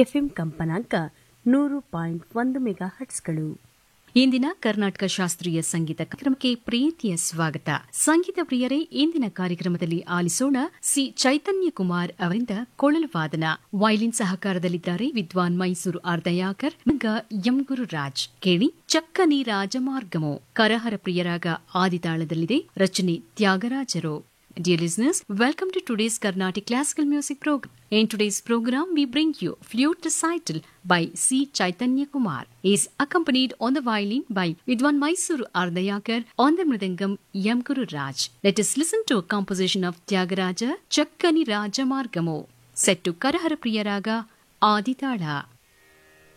FM ಕಂಪನಾಂಕ 100.1 mega ಹರ್ಟ್ಸ್ಗಳು. ಇಂದಿನ ಕರ್ನಾಟಕ ಶಾಸ್ತ್ರೀಯ ಸಂಗೀತ ಕಾರ್ಯಕ್ರಮಕ್ಕೆ ಪ್ರೀತಿಯ ಸ್ವಾಗತ. ಸಂಗೀತ ಪ್ರಿಯರೇ, ಇಂದಿನ ಕಾರ್ಯಕ್ರಮದಲ್ಲಿ ಆಲಿಸೋಣ ಸಿ ಚೈತನ್ಯ ಕುಮಾರ್ ಅವರಿಂದ ಕೊಳಲು ವಾದನ. ವಯಲಿನ್ ಸಹಕಾರದಲ್ಲಿದ್ದಾರೆ ವಿದ್ವಾನ್ ಮೈಸೂರು ಆರ್ ದಯಾಕರ್, ಎಂ ಗುರುರಾಜ್. ಕೇಳಿ ಚಕ್ಕನಿ ರಾಜಮಾರ್ಗಮೋ. ಕರಹರ ಪ್ರಿಯರಾಗ ಆದಿತಾಳದಲ್ಲಿದೆ, ರಚನೆ ತ್ಯಾಗರಾಜರು. Dear listeners, welcome to today's Carnatic Classical Music Program. In today's program, we bring you Flute Recital by C. Chaitanya Kumar. He is accompanied on the violin by Vidwan Mysuru Ardayakar, on the mridangam M. Guru Raj. Let us listen to a composition of Tyagaraja, Chakkani Rajamargamo, set to Karahara Priyaraga, Aditala.